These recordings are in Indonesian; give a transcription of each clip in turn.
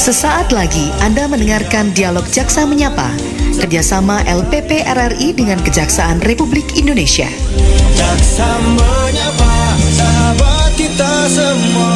Sesaat lagi Anda mendengarkan Dialog Jaksa Menyapa, kerjasama LPP RRI dengan Kejaksaan Republik Indonesia. Jaksa menyapa sahabat kita semua.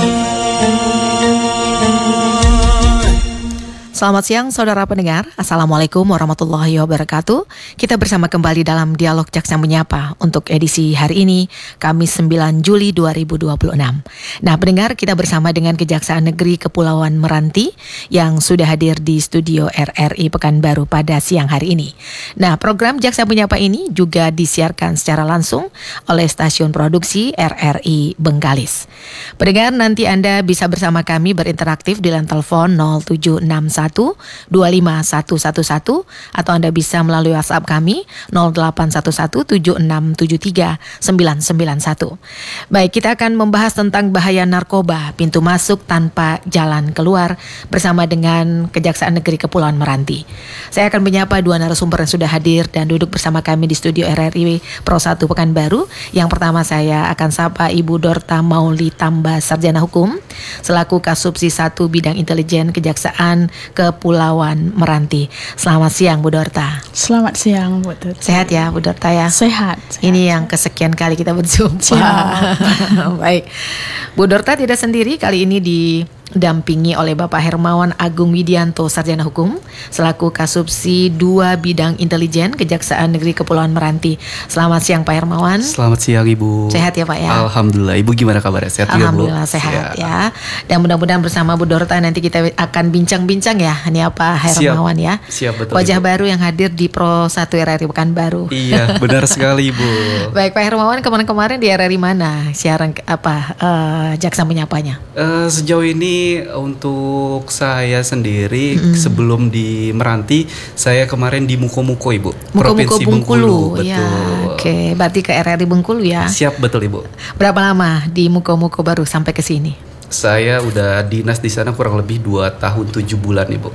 Selamat siang saudara pendengar, Assalamualaikum warahmatullahi wabarakatuh. Kita bersama kembali dalam Dialog Jaksa Menyapa untuk edisi hari ini, Kamis 9 Juli 2026. Nah pendengar, kita bersama dengan Kejaksaan Negeri Kepulauan Meranti yang sudah hadir di studio RRI Pekanbaru pada siang hari ini. Nah program Jaksa Menyapa ini juga disiarkan secara langsung oleh stasiun produksi RRI Bengkalis. Pendengar, nanti Anda bisa bersama kami berinteraktif di line telepon 0761 25111 atau Anda bisa melalui WhatsApp kami 081176739991. Baik, kita akan membahas tentang bahaya narkoba, pintu masuk tanpa jalan keluar bersama dengan Kejaksaan Negeri Kepulauan Meranti. Saya akan menyapa dua narasumber yang sudah hadir dan duduk bersama kami di studio RRI Pro 1 Pekanbaru. Yang pertama saya akan sapa Ibu Dorta Mauli Tamba, Sarjana Hukum selaku Kasubsi 1 Bidang Intelijen Kejaksaan Kepulauan Meranti. Selamat siang Bu Dorta. Selamat siang Bu Dorta. Sehat ya Bu Dorta ya? Sehat. Ini yang kesekian kali kita berjumpa. Baik, Bu Dorta tidak sendiri, kali ini didampingi oleh Bapak Hermawan Agung Widianto, Sarjana Hukum selaku Kasubsi 2 Bidang Intelijen Kejaksaan Negeri Kepulauan Meranti. Selamat siang Pak Hermawan. Selamat siang Ibu. Sehat ya Pak ya? Alhamdulillah. Ibu gimana kabarnya? Sehat juga Bu? Alhamdulillah sehat ya. Dan mudah-mudahan bersama Bu Dorta nanti kita akan bincang-bincang ya. Ini apa Hermawan ya? Siap, betul. Wajah Ibu baru yang hadir di Pro 1 RRI Pekanbaru. Iya, benar sekali Ibu. Baik Pak Hermawan, kemarin-kemarin di RRI mana siaran Jaksa Menyapanya? Sejauh ini untuk saya sendiri sebelum di Meranti, saya kemarin di Muko-Muko Ibu. Muko-Muko Provinsi Bengkulu. Betul. Ya, oke. Berarti ke RRI Bengkulu ya? Siap, betul Ibu. Berapa lama di Muko-Muko baru sampai ke sini? Saya udah dinas di sana kurang lebih 2 tahun 7 bulan Ibu.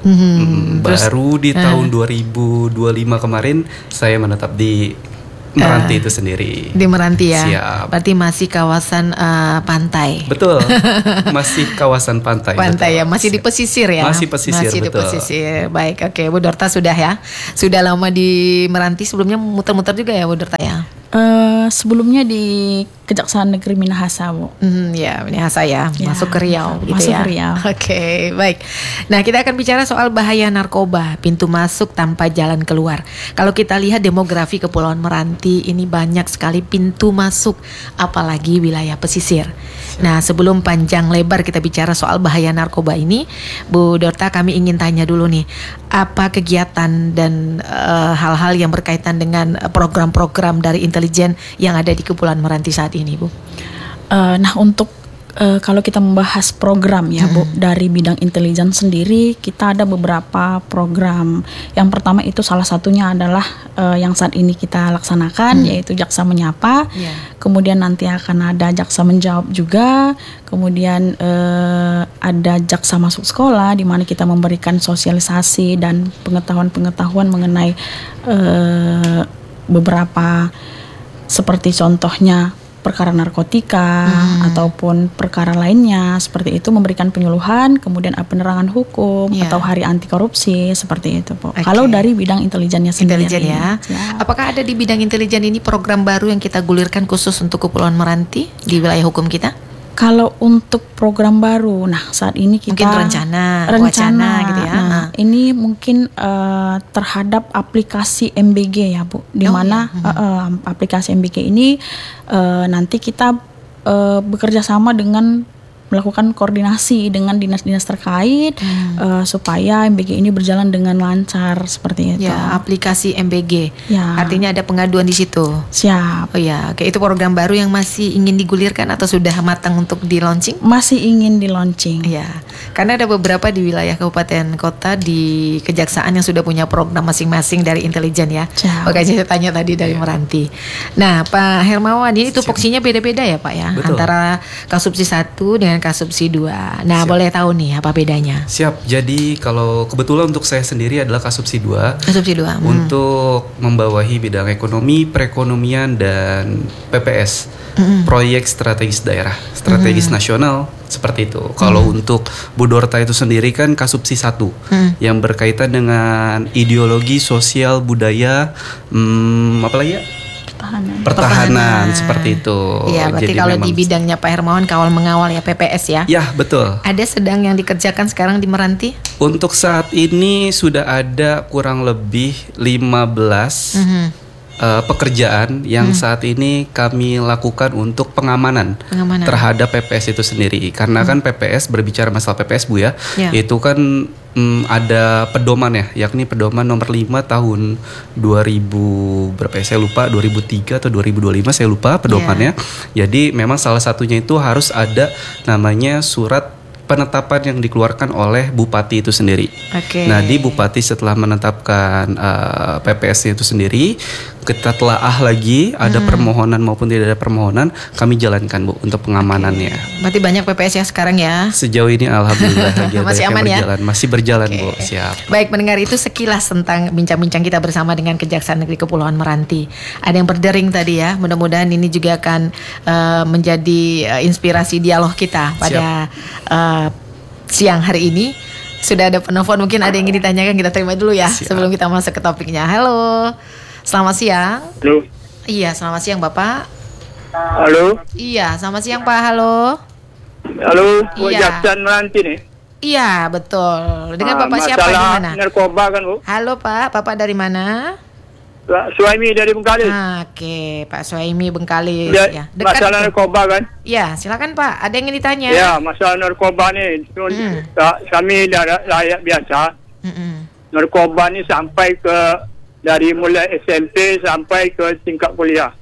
Baru di tahun 2025 kemarin saya menetap di Meranti itu sendiri. Di Meranti ya? Siap. Berarti masih kawasan pantai. Betul. Masih kawasan pantai. Pantai betul. ya, masih di pesisir ya? Masih pesisir, masih betul. Di pesisir. Baik, oke. Bu Dorta sudah ya? Sudah lama di Meranti, sebelumnya muter-muter juga ya Bu Dorta ya? Sebelumnya di Kejaksaan Negeri Minahasa Bu. Ya Minahasa ya, masuk ke Riau gitu masuk ya. ke Riau. Oke, baik. Nah kita akan bicara soal bahaya narkoba, pintu masuk tanpa jalan keluar. Kalau kita lihat demografi Kepulauan Meranti ini banyak sekali pintu masuk, apalagi wilayah pesisir. Nah sebelum panjang lebar kita bicara soal bahaya narkoba ini, Bu Dorta, kami ingin tanya dulu nih, apa kegiatan dan hal-hal yang berkaitan dengan program-program dari intelijen yang ada di Kepulauan Meranti saat ini, Bu? Nah untuk kalau kita membahas program ya Bu, dari bidang intelijen sendiri kita ada beberapa program. Yang pertama itu salah satunya adalah yang saat ini kita laksanakan, yaitu Jaksa Menyapa. Kemudian nanti akan ada Jaksa Menjawab juga. Kemudian ada Jaksa Masuk Sekolah, di mana kita memberikan sosialisasi dan pengetahuan-pengetahuan mengenai beberapa, seperti contohnya perkara narkotika ataupun perkara lainnya seperti itu, memberikan penyuluhan, kemudian penerangan hukum atau hari anti korupsi seperti itu Bu. Kalau dari bidang intelijennya sendiri. Intelijen ya. Apakah ada di bidang intelijen ini program baru yang kita gulirkan khusus untuk Kepulauan Meranti di wilayah hukum kita? Kalau untuk program baru, nah saat ini kita mungkin rencana gitu ya. Nah, ini mungkin terhadap aplikasi MBG ya Bu, di mana aplikasi MBG ini nanti kita bekerja sama dengan melakukan koordinasi dengan dinas-dinas terkait supaya MBG ini berjalan dengan lancar seperti itu. Ya, aplikasi MBG. Ya. Artinya ada pengaduan di situ. Siap. Oh ya, oke. Itu program baru yang masih ingin digulirkan atau sudah matang untuk di launching? Masih ingin di launching. Ya, karena ada beberapa di wilayah kabupaten kota di kejaksaan yang sudah punya program masing-masing dari intelijen ya. Makanya saya tanya tadi dari Meranti. Nah, Pak Hermawan, ini tupoksinya beda-beda ya Pak ya, Betul. antara Kasubsi 1 dengan Kasubsi 2. Nah, boleh tahu nih apa bedanya? Siap. Jadi kalau kebetulan untuk saya sendiri adalah Kasubsi 2. Kasubsi 2. Untuk membawahi bidang ekonomi, perekonomian dan PPS. Proyek strategis daerah, strategis nasional seperti itu. Kalau untuk Bu Dorta itu sendiri kan Kasubsi 1 yang berkaitan dengan ideologi, sosial, budaya, apa lagi ya? Pertahanan seperti itu. Iya, berarti Jadi kalau memang di bidangnya Pak Hermawan kawal mengawal ya PPS ya. Ya, betul. Ada sedang yang dikerjakan sekarang di Meranti? Untuk saat ini sudah ada kurang lebih 15 pekerjaan yang saat ini kami lakukan untuk pengamanan terhadap PPS itu sendiri. Karena kan PPS, berbicara masalah PPS Bu ya, itu kan ada pedoman ya, yakni pedoman nomor 5 tahun 2000 berapa ya, saya lupa, 2003 atau 2025 saya lupa pedomannya. Jadi memang salah satunya itu harus ada namanya surat penetapan yang dikeluarkan oleh Bupati itu sendiri. Nah, di Bupati setelah menetapkan PPS itu sendiri, kita telaah lagi ada permohonan maupun tidak ada permohonan, kami jalankan Bu untuk pengamanannya. Berarti banyak PPS ya sekarang ya? Sejauh ini alhamdulillah masih aman ya? Masih berjalan Bu, siap. Baik, mendengar itu sekilas tentang bincang-bincang kita bersama dengan Kejaksaan Negeri Kepulauan Meranti. Ada yang berdering tadi ya, mudah-mudahan ini juga akan menjadi inspirasi dialog kita pada siang hari ini. Sudah ada penelpon, mungkin ada yang ingin ditanyakan, kita terima dulu ya. Siap. Sebelum kita masuk ke topiknya. Halo, selamat siang. Halo. Iya, selamat siang Bapak. Halo. Iya, selamat siang Pak. Halo. Halo, Iya. Kejaksaan Meranti nih. Iya, betul. Dengan Bapak siapa di masalah mana? narkoba kan Bu? Halo Pak, Bapak dari mana? Suhaimi dari Bengkalis. Oke, Pak Suhaimi Bengkalis ya. Masalah narkoba kan? Ya, silakan Pak. Ada yang ingin ditanya? Ya, masalah narkoba nih. Kami rakyat biasa. Narkoba ni sampai ke dari mulai SMP sampai ke tingkat kuliah.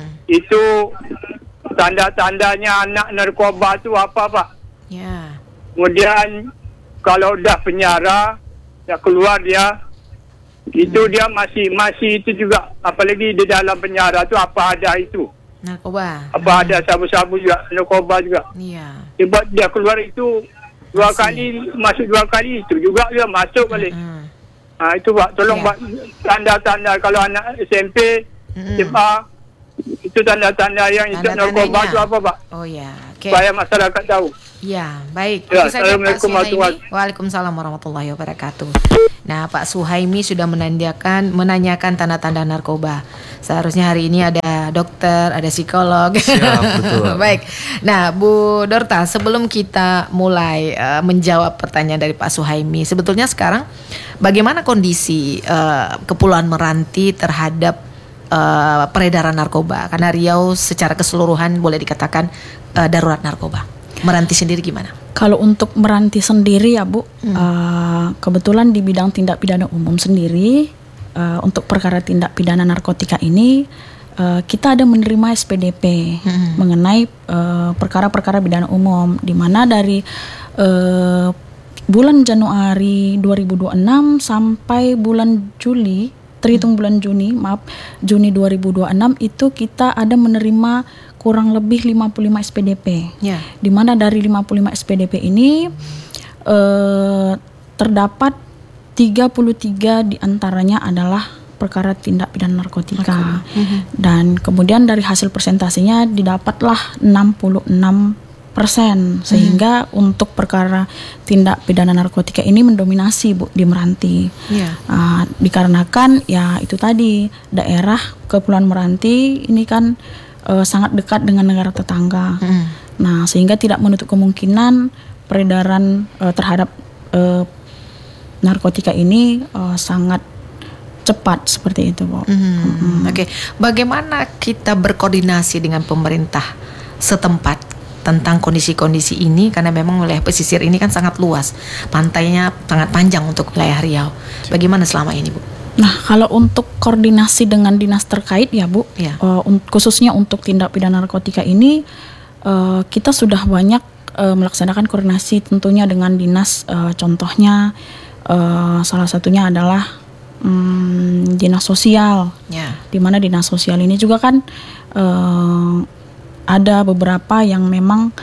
Itu tanda-tandanya anak narkoba tu apa Pak? Ya. Kemudian kalau dah penjara, dah keluar dia, itu dia masih itu juga, apalagi di dalam penjara tu apa ada itu, narkoba, apa ada sabu-sabu juga, narkoba juga. Iya. Sebab dia keluar itu dua kali, masuk 2 kali, itu juga dia masuk balik. Itu Pak, tolong Pak, tanda-tanda kalau anak SMP, SMA, itu tanda-tanda yang itu narkoba itu apa Pak? Oh ya, supaya masyarakat tahu. Ya, baik. Ya, saja Pak Suhaimi. warahmatullahi. Waalaikumsalam warahmatullahi wabarakatuh. Nah, Pak Suhaimi sudah menanyakan tanda-tanda narkoba. Seharusnya hari ini ada dokter, ada psikolog. Siap, betul. Baik. Nah, Bu Dorta, sebelum kita mulai menjawab pertanyaan dari Pak Suhaimi, sebetulnya sekarang bagaimana kondisi Kepulauan Meranti terhadap peredaran narkoba? Karena Riau secara keseluruhan boleh dikatakan darurat narkoba. Meranti sendiri gimana? Kalau untuk Meranti sendiri ya Bu, kebetulan di bidang tindak pidana umum sendiri, untuk perkara tindak pidana narkotika ini, kita ada menerima SPDP mengenai perkara-perkara pidana umum, di mana dari bulan Januari 2026 sampai bulan Juli, terhitung bulan Juni 2026 itu kita ada menerima kurang lebih 55 SPDP. Ya. Di mana dari 55 SPDP ini terdapat 33 diantaranya adalah perkara tindak pidana narkotika. Dan kemudian dari hasil presentasinya didapatlah 66%, sehingga untuk perkara tindak pidana narkotika ini mendominasi Bu di Meranti. Dikarenakan ya itu tadi, daerah Kepulauan Meranti ini kan sangat dekat dengan negara tetangga. Nah, sehingga tidak menutup kemungkinan peredaran terhadap narkotika ini sangat cepat seperti itu, Bu. Oke. Bagaimana kita berkoordinasi dengan pemerintah setempat tentang kondisi-kondisi ini, karena memang wilayah pesisir ini kan sangat luas, pantainya sangat panjang untuk wilayah Riau. Bagaimana selama ini, Bu? Nah, kalau untuk koordinasi dengan dinas terkait ya Bu, khususnya untuk tindak pidana narkotika ini, kita sudah banyak melaksanakan koordinasi tentunya dengan dinas, contohnya salah satunya adalah dinas sosial, di mana dinas sosial ini juga kan ada beberapa yang memang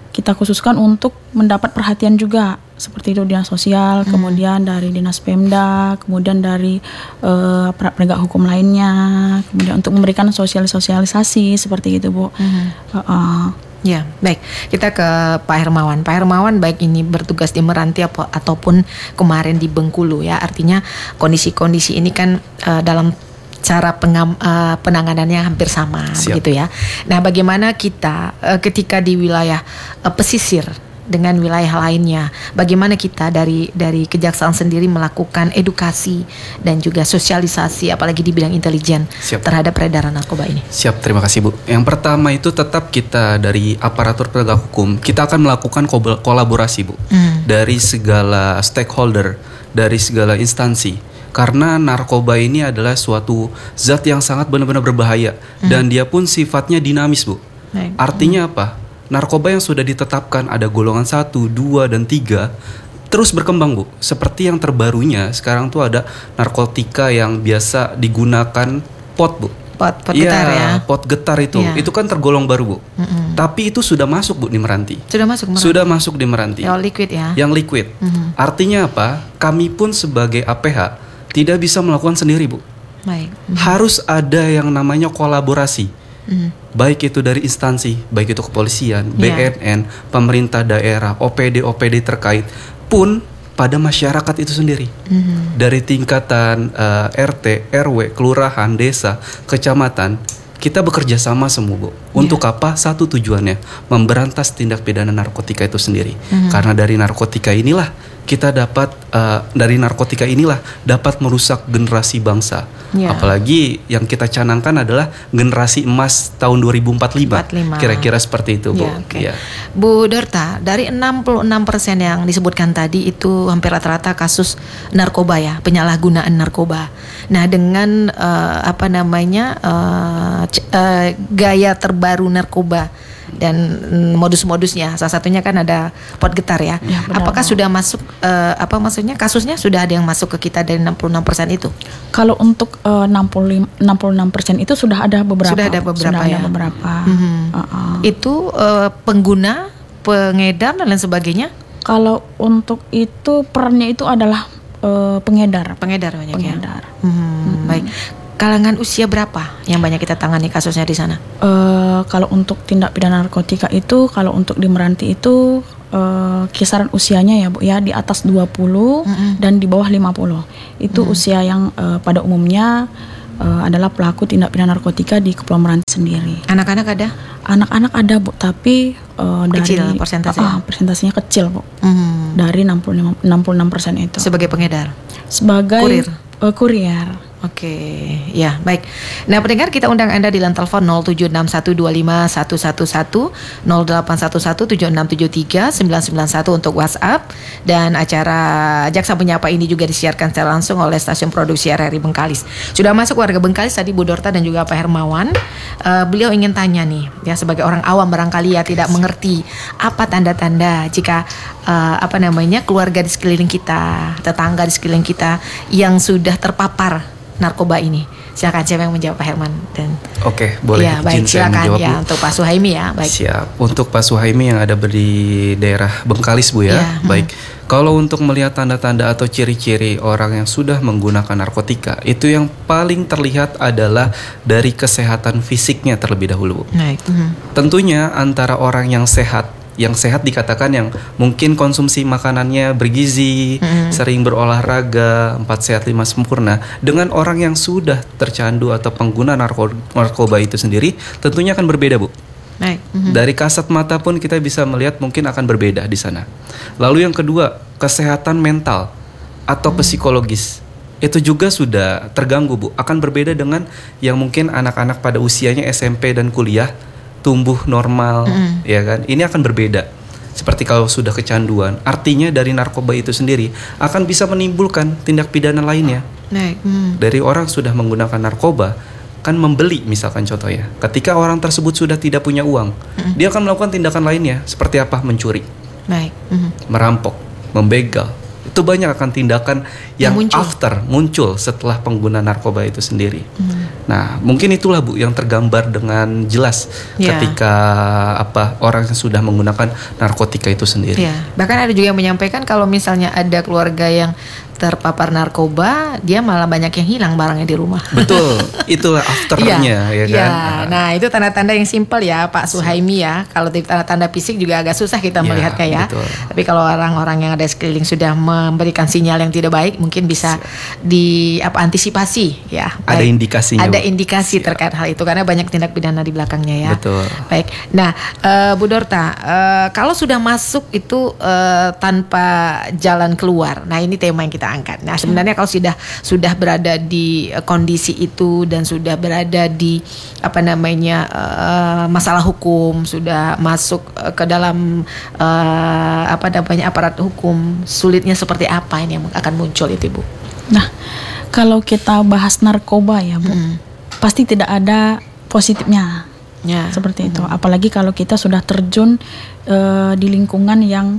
kita khususkan untuk mendapat perhatian juga, seperti itu dinas sosial, kemudian dari dinas Pemda, kemudian dari aparat penegak hukum lainnya, kemudian untuk memberikan sosialisasi seperti itu, Bu. Ya, baik. Kita ke Pak Hermawan. Pak Hermawan, baik ini bertugas di Meranti ataupun kemarin di Bengkulu ya. Artinya kondisi-kondisi ini kan dalam cara penanganannya hampir sama. Siap. Gitu ya. Nah, bagaimana kita ketika di wilayah pesisir dengan wilayah lainnya, bagaimana kita dari kejaksaan sendiri melakukan edukasi dan juga sosialisasi, apalagi di bidang intelijen terhadap peredaran narkoba ini? Siap, terima kasih Bu. Yang pertama itu tetap kita dari aparatur penegak hukum, kita akan melakukan kolaborasi Bu, dari segala stakeholder, dari segala instansi. Karena narkoba ini adalah suatu zat yang sangat benar-benar berbahaya, dan dia pun sifatnya dinamis Bu. Artinya apa? Narkoba yang sudah ditetapkan ada golongan 1, 2, dan 3 terus berkembang Bu. Seperti yang terbarunya sekarang tuh ada narkotika yang biasa digunakan pot Bu. Pot getar ya. Pot getar itu. Ya. Itu kan tergolong baru Bu. Tapi itu sudah masuk Bu di Meranti. Sudah masuk di Meranti. Yang liquid ya. Yang liquid. Artinya apa? Kami pun sebagai APH tidak bisa melakukan sendiri Bu. Baik. Harus ada yang namanya kolaborasi. Baik itu dari instansi, baik itu kepolisian, BNN, pemerintah daerah, OPD terkait, pun pada masyarakat itu sendiri. Dari tingkatan RT, RW, kelurahan, desa, kecamatan, kita bekerja sama semua Bu. Untuk apa? Satu tujuannya, memberantas tindak pidana narkotika itu sendiri. Karena dari narkotika inilah kita dapat dapat merusak generasi bangsa. Apalagi yang kita canangkan adalah generasi emas tahun 2045. Kira-kira seperti itu Bu. Okay. Bu Dorta, dari 66% yang disebutkan tadi itu hampir rata-rata kasus narkoba ya, penyalahgunaan narkoba. Nah, dengan gaya terbaru narkoba dan modus-modusnya, salah satunya kan ada pot getar ya. Apakah sudah masuk kasusnya sudah ada yang masuk ke kita dari 66% itu? Kalau untuk 66% itu sudah ada beberapa. Itu pengguna, pengedar dan lain sebagainya. Kalau untuk itu perannya itu adalah pengedar banyak. Baik. Kalangan usia berapa yang banyak kita tangani kasusnya di sana? Kalau untuk tindak pidana narkotika itu, kalau untuk di Meranti itu kisaran usianya ya Bu ya, di atas 20 dan di bawah 50. Itu usia yang pada umumnya adalah pelaku tindak pidana narkotika di Kepulauan Meranti sendiri. Anak-anak ada? Anak-anak ada Bu, tapi kecil persentasenya kecil Bu. Dari 66% itu. Sebagai pengedar? Sebagai kurir. Oke, ya baik. Nah pendengar, kita undang Anda di line telepon 0761251111, 081176739991 untuk WhatsApp. Dan acara Jaksa Menyapa ini juga disiarkan secara langsung oleh stasiun produksi RRI Bengkalis. Sudah masuk warga Bengkalis tadi Bu Dorta dan juga Pak Hermawan. Beliau ingin tanya nih, ya sebagai orang awam barangkali ya tidak mengerti apa tanda-tanda jika keluarga di sekeliling kita, tetangga di sekeliling kita yang sudah terpapar narkoba ini. Silakan, siapa yang menjawab, Pak Herman? Oke, boleh. Ya, baik, silakan ya untuk Pak Suhaimi ya. Baik. Siap. Untuk Pak Suhaimi yang ada di daerah Bengkalis Bu ya. Baik. Kalau untuk melihat tanda-tanda atau ciri-ciri orang yang sudah menggunakan narkotika, itu yang paling terlihat adalah dari kesehatan fisiknya terlebih dahulu Bu. Baik. Tentunya antara orang yang sehat dikatakan yang mungkin konsumsi makanannya bergizi, sering berolahraga, 4 sehat 5 sempurna, dengan orang yang sudah tercandu atau pengguna narkoba itu sendiri tentunya akan berbeda Bu. Baik. Dari kasat mata pun kita bisa melihat mungkin akan berbeda di sana. Lalu yang kedua, kesehatan mental atau psikologis itu juga sudah terganggu Bu. Akan berbeda dengan yang mungkin anak-anak pada usianya SMP dan kuliah, tumbuh normal, ya kan? Ini akan berbeda. Seperti kalau sudah kecanduan, artinya dari narkoba itu sendiri akan bisa menimbulkan tindak pidana lainnya. Dari orang sudah menggunakan narkoba, kan membeli misalkan contohnya. Ketika orang tersebut sudah tidak punya uang, dia akan melakukan tindakan lainnya. Seperti apa? Mencuri, merampok, membegal. begitu banyak akan tindakan yang muncul setelah pengguna narkoba itu sendiri. Nah, mungkin itulah Bu yang tergambar dengan jelas ketika orang yang sudah menggunakan narkotika itu sendiri. Bahkan ada juga yang menyampaikan kalau misalnya ada keluarga yang terpapar narkoba, dia malah banyak yang hilang barangnya di rumah. Betul, itulah afternya ya kan. Nah, itu tanda-tanda yang simpel ya Pak Suhaimi ya. Kalau tanda-tanda fisik juga agak susah kita melihatnya ya. Betul. Tapi kalau orang-orang yang ada sekeliling sudah memberikan sinyal yang tidak baik, mungkin bisa antisipasi ya. Ada indikasinya. Ada indikasi terkait hal itu karena banyak tindak pidana di belakangnya ya. Betul. Baik. Nah, Bu Dorta, kalau sudah masuk itu tanpa jalan keluar. Nah, ini tema yang kita angkat. Nah, sebenarnya kalau sudah berada di kondisi itu dan sudah berada di masalah hukum, sudah masuk ke dalam aparat hukum, sulitnya seperti apa ini yang akan muncul itu, Bu? Nah, kalau kita bahas narkoba ya, Bu, pasti tidak ada positifnya. Seperti itu. Apalagi kalau kita sudah terjun di lingkungan yang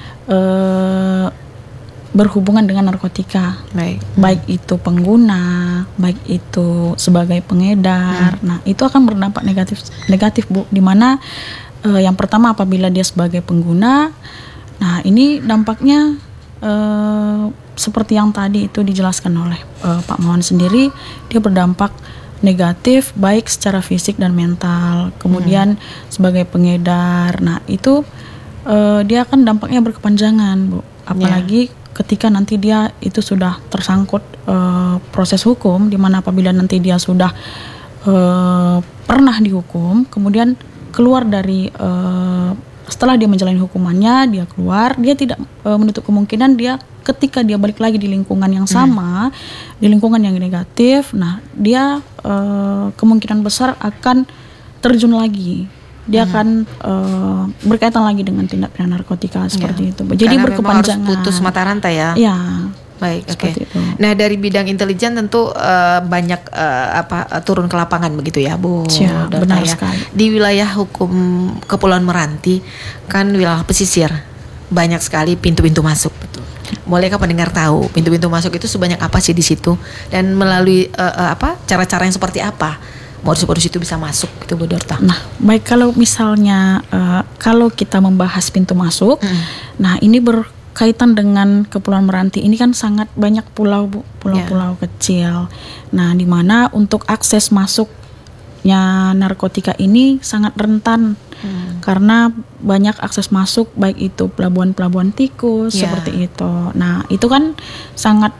berhubungan dengan narkotika, baik itu pengguna, baik itu sebagai pengedar. Nah, itu akan berdampak negatif Bu. Dimana yang pertama apabila dia sebagai pengguna, nah ini dampaknya seperti yang tadi itu dijelaskan oleh Pak Mawan sendiri, dia berdampak negatif baik secara fisik dan mental. Kemudian sebagai pengedar, nah itu dia akan dampaknya berkepanjangan Bu. Apalagi ketika nanti dia itu sudah tersangkut proses hukum, di mana apabila nanti dia sudah pernah dihukum, kemudian keluar dari setelah dia menjalani hukumannya, dia keluar, dia tidak menutup kemungkinan dia ketika dia balik lagi di lingkungan yang sama, di lingkungan yang negatif, nah dia kemungkinan besar akan terjun lagi. Dia akan berkaitan lagi dengan tindak pidana narkotika seperti itu. Jadi karena berkepanjangan. Harus putus mata rantai ya. Ya. Baik, oke. Nah, dari bidang intelijen tentu banyak turun ke lapangan begitu ya, Bu. Benar sekali. Di wilayah hukum Kepulauan Meranti kan wilayah pesisir, banyak sekali pintu-pintu masuk. Betul. Bolehkah pendengar tahu pintu-pintu masuk itu sebanyak apa sih di situ dan melalui cara-cara yang seperti apa? Modus-modus itu bisa masuk gitu, Bu Dorta. Nah, baik, kalau misalnya kalau kita membahas pintu masuk, nah ini berkaitan dengan Kepulauan Meranti. Ini kan sangat banyak pulau, Bu, pulau-pulau kecil. Nah, di mana untuk akses masuknya narkotika ini sangat rentan. Karena banyak akses masuk, baik itu pelabuhan-pelabuhan tikus seperti itu. Nah, itu kan sangat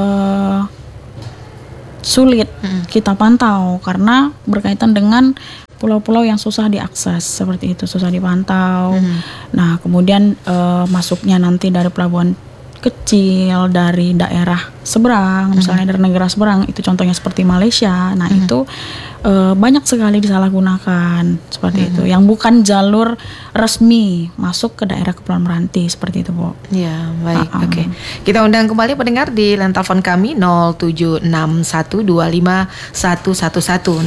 sulit kita pantau karena berkaitan dengan pulau-pulau yang susah diakses seperti itu, susah dipantau. Nah, kemudian masuknya nanti dari pelabuhan kecil, dari daerah seberang, misalnya dari negara seberang, itu contohnya seperti Malaysia. Nah, itu banyak sekali disalahgunakan seperti itu, yang bukan jalur resmi masuk ke daerah Kepulauan Meranti seperti itu, Bu. Ya, baik. Oke. Kita undang kembali pendengar di line telepon kami 0761251111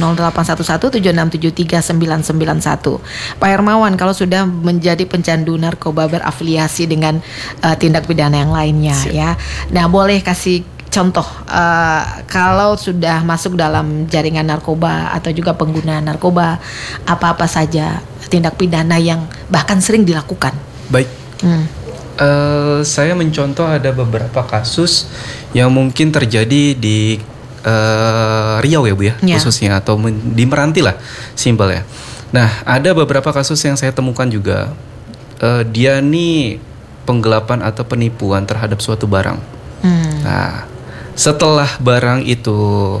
081176739991. Pak Hermawan, kalau sudah menjadi pencandu narkoba berafiliasi dengan tindak pidana yang lainnya, ya. Nah, boleh kasih contoh kalau sudah masuk dalam jaringan narkoba atau juga pengguna narkoba, apa-apa saja tindak pidana yang bahkan sering dilakukan? Baik. Saya mencontoh ada beberapa kasus yang mungkin terjadi di Riau ya, Bu ya, khususnya, atau di Meranti lah, simpel ya. Nah, ada beberapa kasus yang saya temukan juga, dia nih penggelapan atau penipuan terhadap suatu barang. Nah, setelah barang itu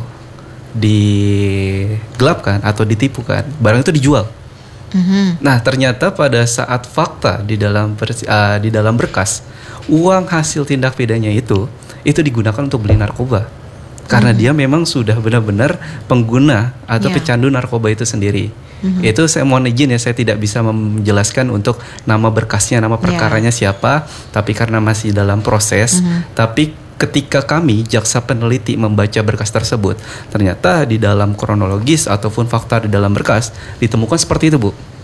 digelapkan atau ditipukan, barang itu dijual. Nah, ternyata pada saat fakta di dalam berkas, uang hasil tindak pidananya itu digunakan untuk beli narkoba. Karena dia memang sudah benar-benar pengguna atau pecandu narkoba itu sendiri. Itu saya mohon izin ya, saya tidak bisa menjelaskan untuk nama berkasnya, nama perkaranya siapa, tapi karena masih dalam proses. Tapi ketika kami jaksa peneliti membaca berkas tersebut, ternyata di dalam kronologis ataupun fakta di dalam berkas ditemukan seperti itu, Bu.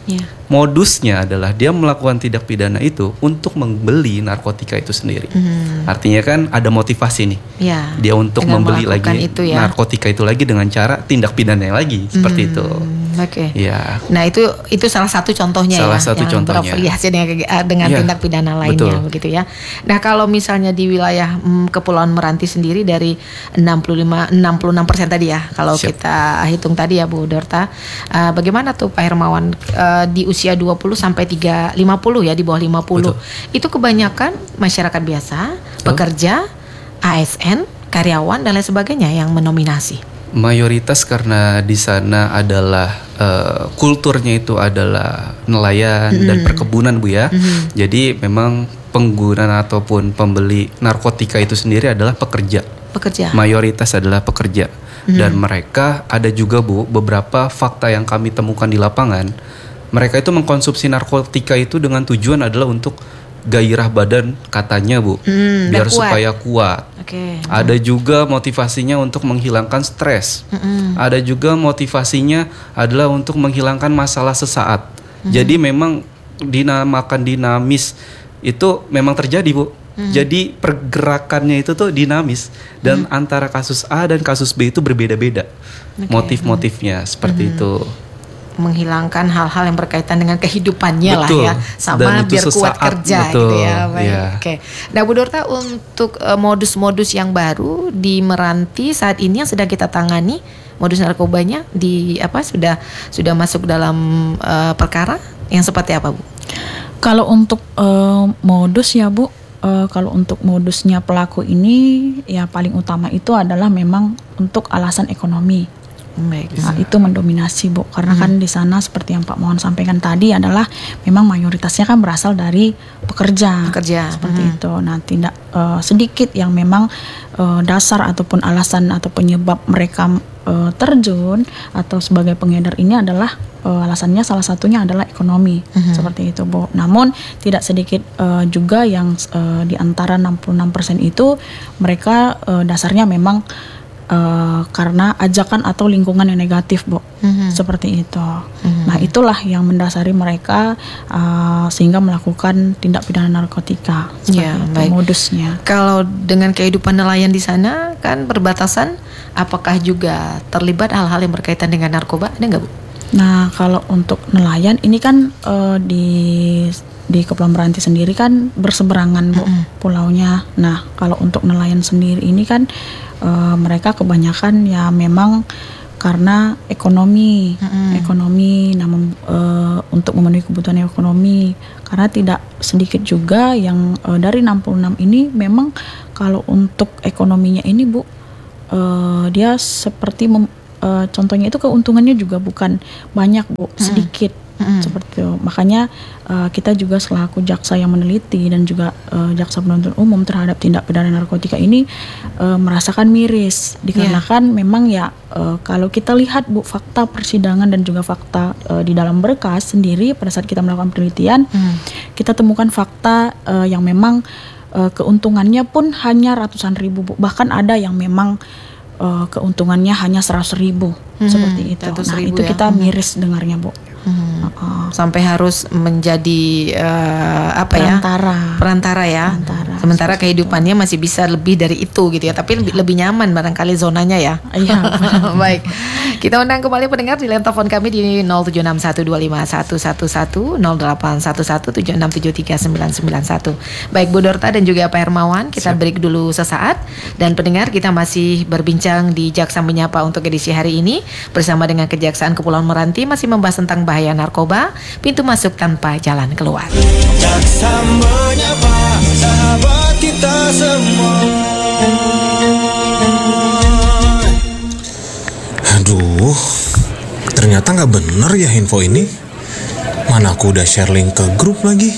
Modusnya adalah dia melakukan tindak pidana itu untuk membeli narkotika itu sendiri. Artinya kan ada motivasi nih. Dia untuk dengan membeli lagi itu narkotika itu lagi dengan cara tindak pidana lagi seperti itu. Oke. Ya. Nah itu salah satu contohnya salah satu yang contohnya. berafiliasi dengan tindak pidana lainnya, begitu ya. Nah kalau misalnya di wilayah Kepulauan Meranti sendiri dari 66% tadi ya, kalau kita hitung tadi ya Bu Dorta, bagaimana tuh Pak Hermawan di usia 20 sampai 50 ya, di bawah 50. Betul. Itu kebanyakan masyarakat biasa, pekerja, ASN, karyawan dan lain sebagainya yang mendominasi. Mayoritas karena di sana adalah kulturnya itu adalah nelayan dan perkebunan Bu ya. Jadi memang pengguna ataupun pembeli narkotika itu sendiri adalah pekerja. Mayoritas adalah pekerja. Dan mereka ada juga Bu, beberapa fakta yang kami temukan di lapangan. Mereka itu mengkonsumsi narkotika itu dengan tujuan adalah untuk gairah badan katanya Bu, biar supaya kuat. Ada juga motivasinya untuk menghilangkan stres. Ada juga motivasinya adalah untuk menghilangkan masalah sesaat. Jadi memang dinamakan dinamis itu memang terjadi Bu. Jadi pergerakannya itu tuh dinamis dan antara kasus A dan kasus B itu berbeda-beda. Motif-motifnya seperti itu. Menghilangkan hal-hal yang berkaitan dengan kehidupannya lah ya, sama biar kuat kerja gitu ya. Oke. Nah Bu Dorta, untuk modus-modus yang baru di Meranti saat ini yang sedang kita tangani, modus narkobanya sudah masuk dalam perkara yang seperti apa Bu? Kalau untuk modus ya Bu, kalau untuk modusnya pelaku ini ya paling utama itu adalah memang untuk alasan ekonomi. Nah, itu mendominasi Bu, karena kan di sana seperti yang Pak Mohon sampaikan tadi adalah memang mayoritasnya kan berasal dari pekerja. Seperti itu. Nah, tidak sedikit yang memang dasar ataupun alasan atau penyebab mereka terjun atau sebagai pengedar ini adalah alasannya salah satunya adalah ekonomi. Seperti itu Bu. Namun tidak sedikit juga yang di antara 66% itu mereka dasarnya memang karena ajakan atau lingkungan yang negatif Bu, seperti itu. Nah itulah yang mendasari mereka sehingga melakukan tindak pidana narkotika. Baik. Modusnya. Kalau dengan kehidupan nelayan di sana kan perbatasan, apakah juga terlibat hal-hal yang berkaitan dengan narkoba? Ada nggak Bu? Nah kalau untuk nelayan ini kan di Kepulauan Meranti sendiri kan berseberangan Bu, pulaunya. Nah kalau untuk nelayan sendiri ini kan mereka kebanyakan ya memang karena ekonomi, namun untuk memenuhi kebutuhan ekonomi, karena tidak sedikit juga yang dari 66 ini memang kalau untuk ekonominya ini Bu, dia seperti contohnya itu keuntungannya juga bukan banyak Bu, sedikit. Seperti itu. Makanya kita juga selaku jaksa yang meneliti dan juga jaksa penuntut umum terhadap tindak pidana narkotika ini merasakan miris dikarenakan memang ya kalau kita lihat Bu fakta persidangan dan juga fakta di dalam berkas sendiri pada saat kita melakukan penelitian kita temukan fakta yang memang keuntungannya pun hanya ratusan ribu Bu, bahkan ada yang memang keuntungannya hanya 100.000 seperti itu. Nah itu kita miris dengarnya Bu. Sampai harus menjadi perantara ya. Sementara kehidupannya masih bisa lebih dari itu gitu ya, tapi lebih nyaman barangkali zonanya ya. Iya. Baik. Kita undang kembali pendengar di line telepon kami di 0761251111 081176739991. Baik Bu Dorta dan juga Pak Hermawan, kita break dulu sesaat dan pendengar kita masih berbincang di Jaksa Menyapa untuk edisi hari ini bersama dengan Kejaksaan Kepulauan Meranti masih membahas tentang bahaya narkoba, pintu masuk tanpa jalan keluar. Jaksa Menyapa, sahabat kita semua. Aduh, ternyata nggak bener ya info ini. Mana aku udah share link ke grup lagi.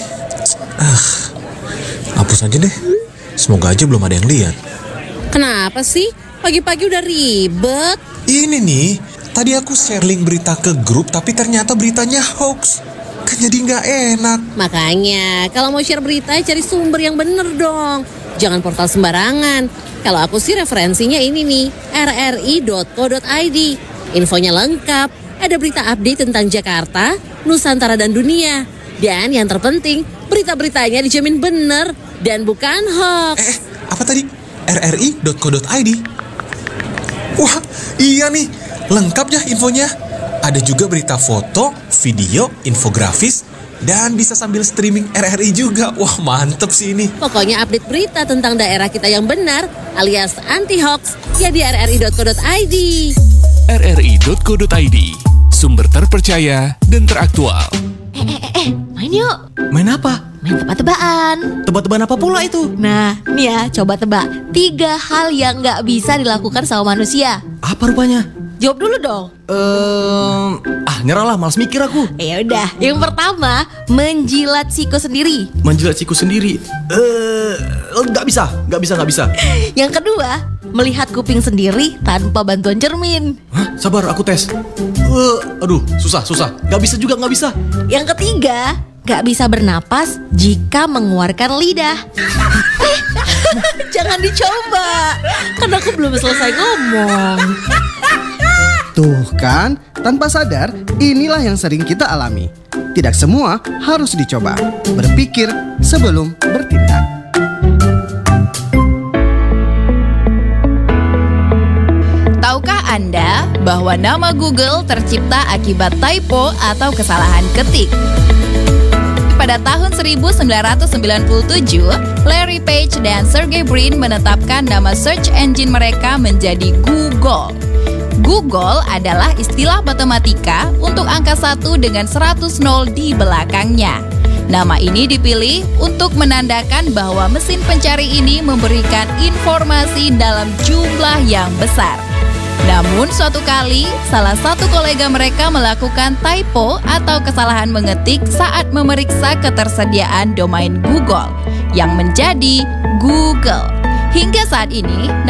Hapus aja deh. Semoga aja belum ada yang lihat. Kenapa sih? Pagi-pagi udah ribet. Ini nih, tadi aku share link berita ke grup tapi ternyata beritanya hoax. Kan jadi nggak enak. Makanya kalau mau share berita cari sumber yang bener dong. Jangan portal sembarangan. Kalau aku sih referensinya ini nih, rri.co.id. Infonya lengkap, ada berita update tentang Jakarta, Nusantara dan dunia. Dan yang terpenting, berita-beritanya dijamin benar dan bukan hoax. Apa tadi? rri.co.id. Wah, iya nih, lengkap ya infonya. Ada juga berita foto, video, infografis, dan bisa sambil streaming RRI juga. Wah, mantep sih ini. Pokoknya update berita tentang daerah kita yang benar alias anti-hoax ya di rri.co.id. rri.co.id, sumber terpercaya dan teraktual. Main yuk. Main apa? Main tebak-tebakan. Tebak-tebakan apa pula itu? Nah, nih ya, coba tebak 3 hal yang gak bisa dilakukan sama manusia. Apa rupanya? Jawab dulu dong. Nyerah lah, malas mikir aku. Ya udah, yang pertama, menjilat siku sendiri. Menjilat siku sendiri? Gak bisa. Yang kedua, melihat kuping sendiri tanpa bantuan cermin. Hah? Sabar, aku tes. Aduh, susah. Gak bisa. Yang ketiga, gak bisa bernapas jika mengeluarkan lidah. Jangan dicoba, kan aku belum selesai ngomong. Tuh kan, tanpa sadar, inilah yang sering kita alami. Tidak semua harus dicoba. Berpikir sebelum bertindak. Tahukah Anda bahwa nama Google tercipta akibat typo atau kesalahan ketik? Pada tahun 1997, Larry Page dan Sergey Brin menetapkan nama search engine mereka menjadi Google. Google adalah istilah matematika untuk angka 1 dengan 100 nol di belakangnya. Nama ini dipilih untuk menandakan bahwa mesin pencari ini memberikan informasi dalam jumlah yang besar. Namun suatu kali, salah satu kolega mereka melakukan typo atau kesalahan mengetik saat memeriksa ketersediaan domain Google, yang menjadi Google. Hingga saat ini,